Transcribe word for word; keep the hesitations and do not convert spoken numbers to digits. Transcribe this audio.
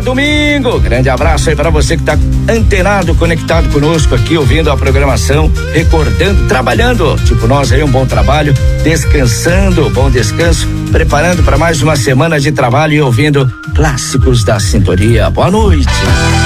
é domingo. Grande abraço aí para você que tá antenado, conectado conosco aqui, ouvindo a programação, recordando, trabalhando, tipo nós aí, um bom trabalho, descansando, bom descanso, preparando para mais uma semana de trabalho e ouvindo clássicos da sintonia. Boa noite.